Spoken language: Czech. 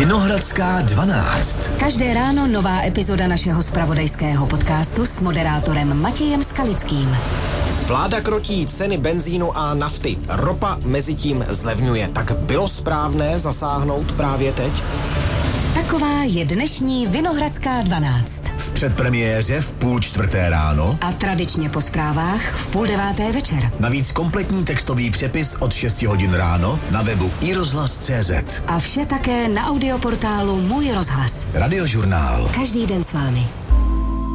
Vinohradská 12. Každé ráno nová epizoda našeho zpravodajského podcastu s moderátorem Matějem Skalickým. Vláda krotí ceny benzínu a nafty. Ropa mezitím zlevňuje. Tak bylo správné zasáhnout právě teď? Taková je dnešní Vinohradská 12. V předpremiéře v 3:30 ráno A tradičně po zprávách v 8:30 večer. navíc kompletní textový přepis od 6 hodin ráno na webu iRozhlas.cz. A vše také na audioportálu Můj rozhlas. Radiožurnál. Každý den s vámi.